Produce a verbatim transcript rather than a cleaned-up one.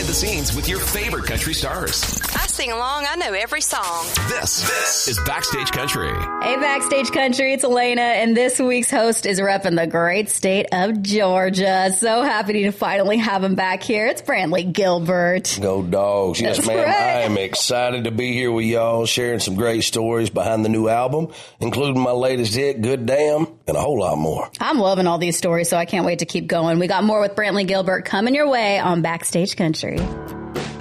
the scenes with your favorite country stars. I sing along. I know every song. This, this is Backstage Country. Hey, Backstage Country, it's Elena, and this week's host is repping the great state of Georgia. So happy to finally have him back here. It's Brantley Gilbert. Go Dogs. Yes, That's ma'am. right. I am excited to be here with y'all, sharing some great stories behind the new album, including my latest hit, Good Damn, and a whole lot more. I'm loving all these stories, so I can't wait to keep going. We got more with Brantley Gilbert coming your way on Backstage Country.